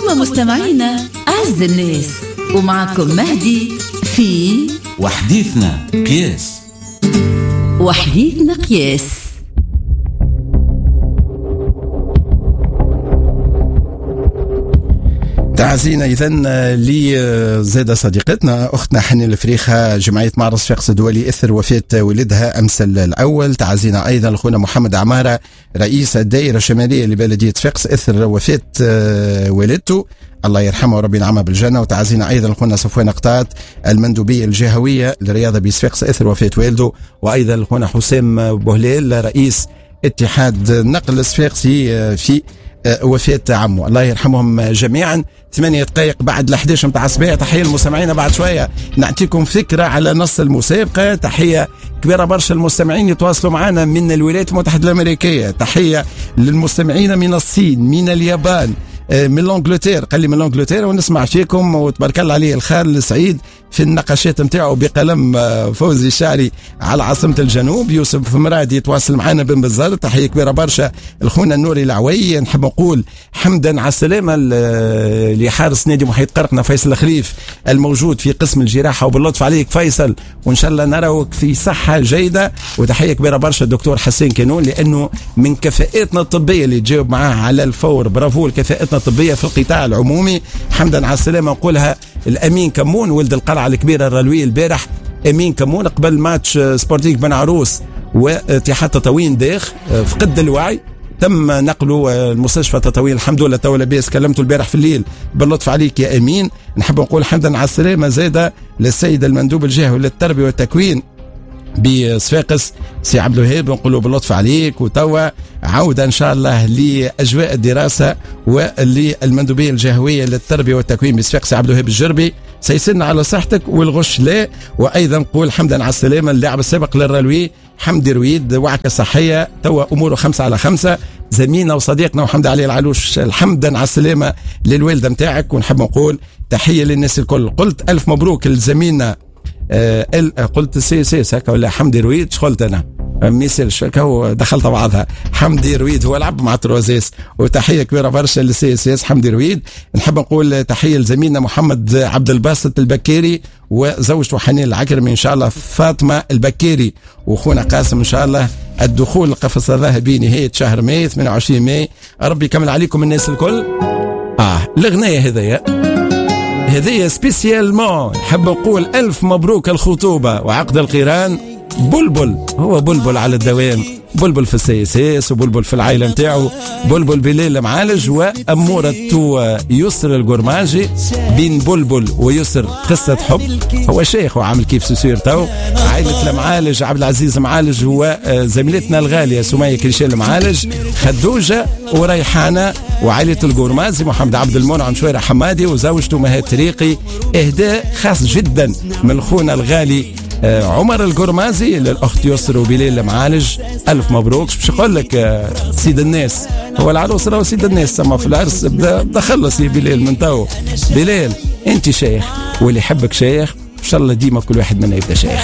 انتم مستمعينا أعز الناس، ومعكم مهدي في وحديثنا قياس. وحديثنا قياس. تعزينا إذن لزادة صديقتنا أختنا حنين الفريخة، جمعية معرض صفاقس الدولي إثر وفاة ولدها أمس الأول. تعزينا أيضا لخونا محمد عمارة رئيس الدائرة الشمالية لبلدية صفاقس إثر وفاة والدته، الله يرحمه وربي ينعمه بالجنة. وتعزينا أيضا لخونا صفوان قطات المندوبية الجهوية للرياضة بصفاقس إثر وفاة والده، وأيضا لخونا حسام بوهليل رئيس اتحاد النقل الصفاقسي في وفاة عمه، الله يرحمهم جميعا. 8 دقائق بعد 11 متاع الصباح. تحية للمستمعين. بعد شوية نعطيكم فكرة على نص المسابقة. تحية كبيرة برشا المستمعين يتواصلوا معنا من الولايات المتحدة الأمريكية. تحية للمستمعين من الصين، من اليابان، من الانجلتير. قال لي من الانجلتير ونسمع فيكم، وتبارك الله عليه الخال السعيد في النقاشات نتاعو بقلم فوزي الشعري على عاصمة الجنوب. يوسف مرادي يتواصل معنا بن بزار. تحية كبيرة برشا الخونا النوري العوي. نحب نقول حمدا على السلامة لحارس نادي محيط قرقنة فيصل الخليف الموجود في قسم الجراحة، وباللطف عليك فيصل، وإن شاء الله نراك في صحة جيدة. وتحية كبيرة برشا الدكتور حسين كانون، لأنه من كفاءتنا الطبية اللي تجاوب معاه على الفور. برافو لكفاءتنا الطبية في القطاع العمومي. حمدا على السلامة نقولها الأمين كمون ولد القلعة الكبيرة الرلوي البارح. أمين كمون قبل ماتش سبورتيك بن عروس واتحاد تطاوين داخ فقد الوعي، تم نقله المستشفى تطاوين الحمد لله تو لاباس. كلمته البارح في الليل باللطف عليك يا أمين. نحب نقول حمدا على السلامة زادة للسيد المندوب الجهوي للتربية والتكوين بصفاقس سي عبد الوهاب، نقول له باللطف عليك، وتوا عودة إن شاء الله لأجواء الدراسة وللمندوبية الجهوية للتربية والتكوين بصفاقس عبد الوهاب الجربي. سيسن على صحتك والغش لا. وأيضا نقول حمدا على السلامة اللاعب السابق للرلوي حمدي رويد، وعكة صحية توا أموره 5/5. زميلنا وصديقنا وحمد علي العلوش، حمدا على السلامة للوالدة متاعك. ونحب نقول تحية للناس الكل. قلت ألف مبروك لزميلنا قلت سي هكا ولا حمدي رويد؟ قلت أنا ميسيلش هكا دخلت بعضها. حمدي رويد هو لعب مع تروزيس. وتحية كبيرة برشا للسي حمدي رويد. نحب نقول تحية لزميلنا محمد عبد الباسط البكيري وزوجته حنين العكرمي إن شاء الله فاطمة البكيري، وخونا قاسم إن شاء الله الدخول القفص الذهبي نهاية شهر ماي 28 ماي. ربي يكمل عليكم الناس الكل. الأغنية هذية سبيسيالمون نحب نقول ألف مبروك الخطوبة وعقد القيران. بلبل هو بلبل على الدوام، بلبل في السياسيس وبلبل في العائلة متاعه، بلبل بليل المعالج وأمورة يسر القرماجي. بين بلبل ويسر قصة حب. هو شيخ وعامل كيف سيسير تو. عائلة المعالج عبد العزيز معالج وزميلتنا الغالية سمية كريشيل معالج، خدوجة وريحانة، وعائلة القرمازي محمد عبد المنعم شويرة حمادي وزوجته مهاد طريقي. إهداء خاص جدا من الخونة الغالي عمر القرمازي للأخت يسر وبليل المعالج. ألف مبروك. باش نقول لك سيد الناس هو العروس راهو سيد الناس، سما في العرس بدا خلص يا بليل من تو. بليل انت شيخ واللي يحبك شيخ، ان شاء الله ديما كل واحد منا يبدا شيخ.